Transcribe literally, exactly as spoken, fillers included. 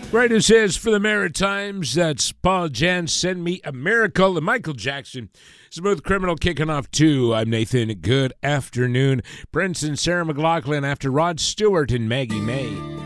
Writer says for the Maritimes, that's Paul Jan, Send Me a Miracle, and Michael Jackson, Smooth Criminal kicking off too. I'm Nathan. Good afternoon. Prince and Sarah McLachlan after Rod Stewart and Maggie May.